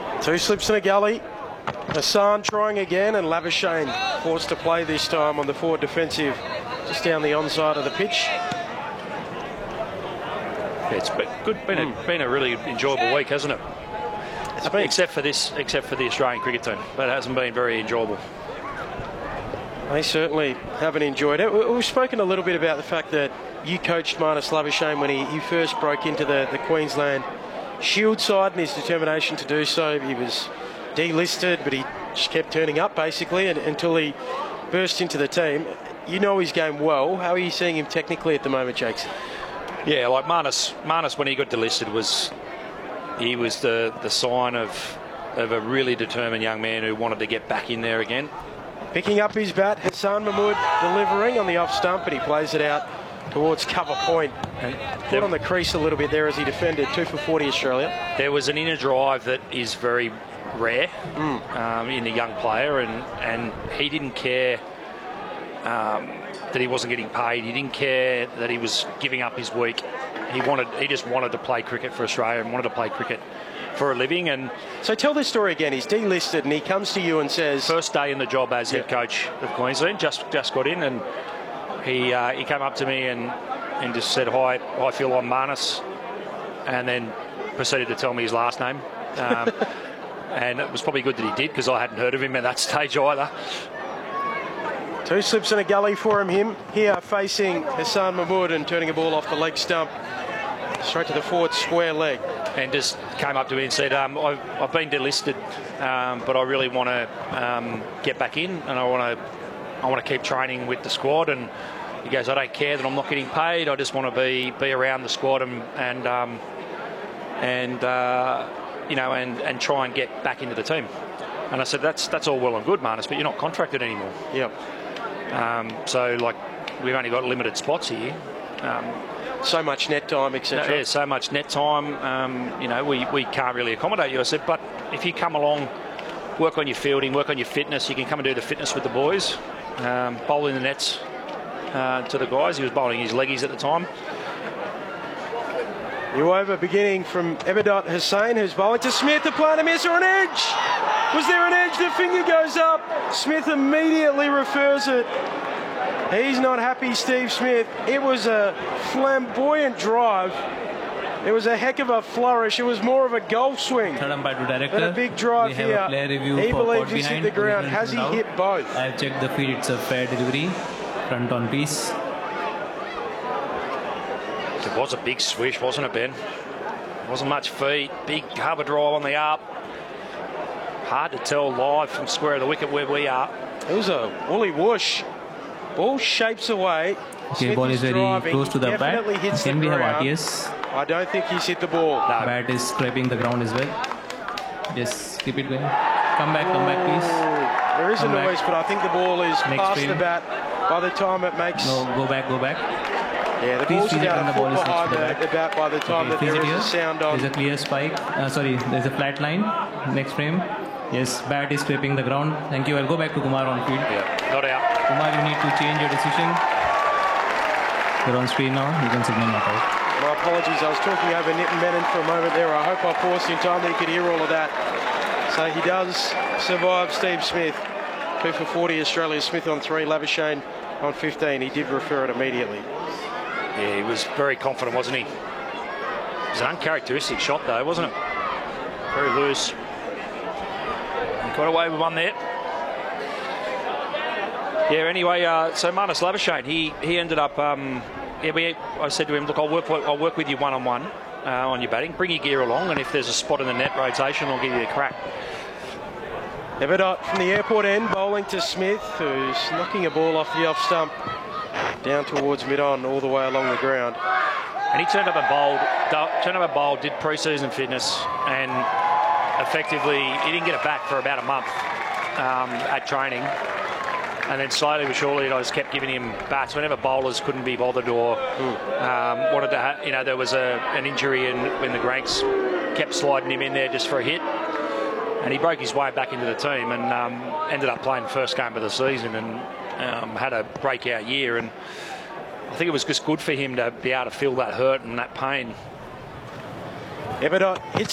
Two slips in a gully. Hassan trying again, and Labuschagne forced to play this time on the forward defensive, just down the onside of the pitch. Yeah, it's been a really enjoyable week, hasn't it? It's been. Except for the Australian cricket team, but it hasn't been very enjoyable. They certainly haven't enjoyed it. We've spoken a little bit about the fact that you coached Marnus Labuschagne when he first broke into the Queensland Shield side, and his determination to do so. He was delisted, but he just kept turning up basically until he burst into the team. You know his game well. How are you seeing him technically at the moment, Jakes? Yeah, like Marnus when he got delisted was the sign of a really determined young man who wanted to get back in there again. Picking up his bat, Hassan Mahmood delivering on the off stump, but he plays it out towards cover point. And put on the crease a little bit there as he defended. 2 for 40 Australia. There was an inner drive that is very rare in a young player, and he didn't care that he wasn't getting paid. He didn't care that he was giving up his week. He just wanted to play cricket for Australia and wanted to play cricket for a living. And so tell this story again. He's delisted and he comes to you and says, first day in the job as head coach of Queensland, just got in, and he came up to me and just said, hi Phil, I'm Marnus, and then proceeded to tell me his last name. And it was probably good that he did, because I hadn't heard of him at that stage either. Two slips in a gully for him here, facing Hassan Mahmood and turning a ball off the leg stump straight to the forward square leg. And just came up to me and said, I've been delisted, but I really want to get back in, and I want to keep training with the squad. And he goes, I don't care that I'm not getting paid. I just want to be around the squad and try and get back into the team. And I said, that's all well and good, Marnus, but you're not contracted anymore. Yep. So like, we've only got limited spots here. So much net time, etc. Yeah, so much net time. We can't really accommodate you. I said, but if you come along, work on your fielding, work on your fitness, you can come and do the fitness with the boys, bowl in the nets to the guys. He was bowling his leggies at the time. New over beginning from Ebadot Hussain, who's bowling to Smith. The play to miss or an edge. Was there an edge? The finger goes up. Smith immediately refers it. He's not happy, Steve Smith. It was a flamboyant drive. It was a heck of a flourish. It was more of a golf swing than a big drive here. He believes he's hit the ground. Has he hit both? I've checked the feed. It's a fair delivery. Front on piece. It was a big swish, wasn't it, Ben? Wasn't much feet. Big cover drive on the up. Hard to tell live from square of the wicket where we are. It was a woolly whoosh. Ball shapes away. Okay, ball is very close to the bat. Can we have RTS? I don't think he's hit the ball. No. Bat is scraping the ground as well. Just keep it going. Come back, please. There is a noise, but I think the ball is past the bat by the time it makes... No, go back. Yeah, the ball's about a foot behind the bat by the time that there is a sound on. There's a clear spike. There's a flat line. Next frame. Yes, bat is scraping the ground. Thank you. I'll go back to Kumar on field. Yeah, not out. Kumar, you need to change your decision. You're on screen now. You can signal not out. My apologies. I was talking over Nitin Menon for a moment there. I hope I paused in time that he could hear all of that. So he does survive Steve Smith. 2 for 40 Australia. Smith on 3. Labuschagne on 15. He did refer it immediately. Yeah, he was very confident, wasn't he? It was an uncharacteristic shot, though, wasn't it? Very loose. He got away with one there. Yeah, anyway, so Marnus Labuschagne, he ended up... I said to him, look, I'll work with you one-on-one on your batting. Bring your gear along, and if there's a spot in the net rotation, I'll give you a crack. Ebadot from the airport end, bowling to Smith, who's knocking a ball off the off stump down towards mid-on, all the way along the ground. And he turned up and bowled, did pre-season fitness, and effectively he didn't get it back for about a month at training. And then slowly but surely, I just kept giving him bats whenever bowlers couldn't be bothered or wanted to. There was an injury, and when the Granks kept sliding him in there just for a hit, and he broke his way back into the team and ended up playing the first game of the season and had a breakout year. And I think it was just good for him to be able to feel that hurt and that pain. Ebadot hits